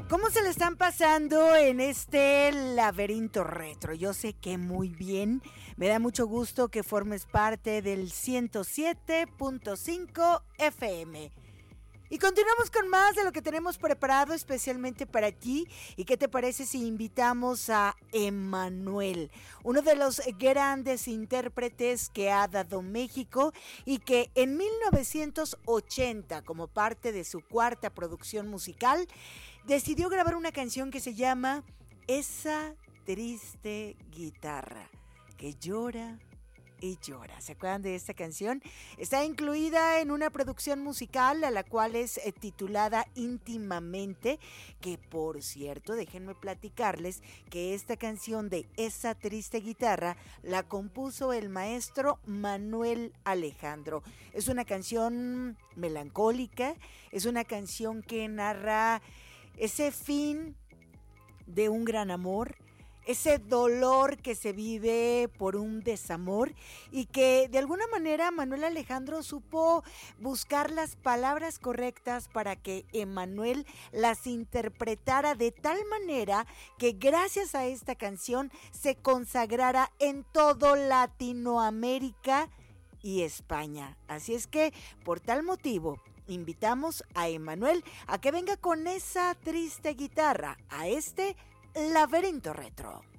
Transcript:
¿Cómo se le están pasando en este laberinto retro? Yo sé que muy bien. Me da mucho gusto que formes parte del 107.5 FM. Y continuamos con más de lo que tenemos preparado especialmente para ti. ¿Y qué te parece si invitamos a Emmanuel, uno de los grandes intérpretes que ha dado México y que en 1980, como parte de su cuarta producción musical, decidió grabar una canción que se llama Esa triste guitarra que llora y llora? ¿Se acuerdan de esta canción? Está incluida en una producción musical a la cual es titulada Íntimamente, que por cierto, déjenme platicarles que esta canción de Esa triste guitarra la compuso el maestro Manuel Alejandro. Es una canción melancólica, es una canción que narra ese fin de un gran amor, ese dolor que se vive por un desamor, y que de alguna manera Manuel Alejandro supo buscar las palabras correctas para que Emmanuel las interpretara de tal manera que gracias a esta canción se consagrara en todo Latinoamérica y España. Así es que por tal motivo invitamos a Emmanuel a que venga con Esa triste guitarra a este Laberinto Retro.